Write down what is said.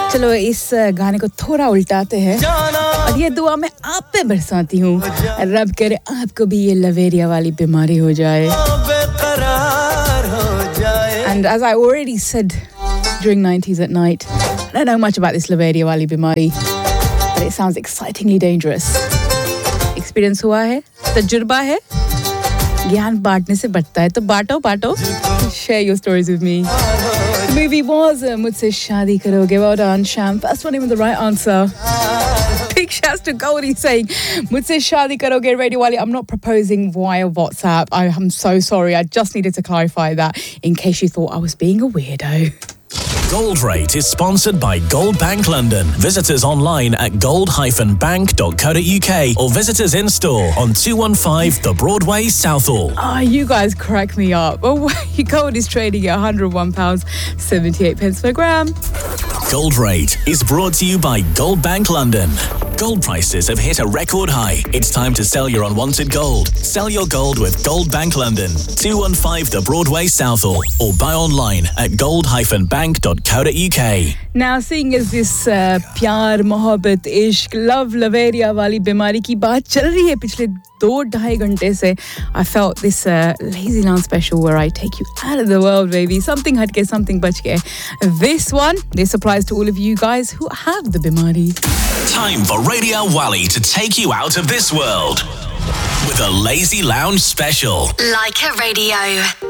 चलो इस गाने को थोड़ा उल्टाते हैं और ये दुआ मैं आप पे बरसाती हूँ, रब करे आपको भी ये लवेरिया वाली बीमारी हो जाए. And as I already said during 90s at night, I don't know much about this लवेरिया वाली बीमारी, but it sounds excitingly dangerous. Experience हुआ है, तजुर्बा है, ज्ञान बांटने से बढ़ता है, तो बांटो. Share your stories with me. The movie was मुझसे शादी करोगे. Well done, Sham. First one with the right answer. Big shouts to Goldie saying, मुझसे शादी करोगे, Radio Wali. I'm not proposing via WhatsApp. I am so sorry. I just needed to clarify that in case you thought I was being a weirdo. Gold Rate is sponsored by Gold Bank London. Visit us online at gold-bank.co.uk or visit us in store on 215 The Broadway, Southall. You guys crack me up. Oh, gold is trading at £101.78 per gram. Gold Rate is brought to you by Gold Bank London. Gold prices have hit a record high. It's time to sell your unwanted gold. Sell your gold with Gold Bank London, 215 The Broadway, Southall, or buy online at gold-bank.co.uk. Now, seeing as this प्यार, मोहब्बत, इश्क, love, लवेरिया वाली बीमारी की बात चल रही है पिछले 2-2.5 घंटे से, I felt this Lazyland special where I take you out of the world, baby. Something hatke, something bachke. This one, this applies to all of you guys who have the bimari. Time for Radio Wali to take you out of this world with a Lazy Lounge special. Like a Radio.